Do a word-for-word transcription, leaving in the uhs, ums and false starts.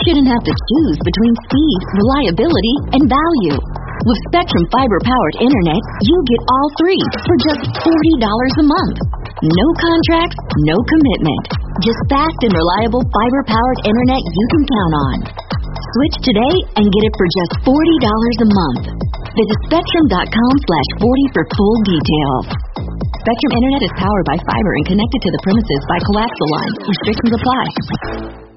shouldn't have to choose between speed, reliability, and value. With Spectrum fiber-powered internet, you get all three for just forty dollars a month. No contracts, no commitment. Just fast and reliable fiber-powered internet you can count on. Switch today and get it for just forty dollars a month. Visit Spectrum.com slash 40 for full details. Spectrum Internet is powered by fiber and connected to the premises by coaxial lines. Restrictions apply.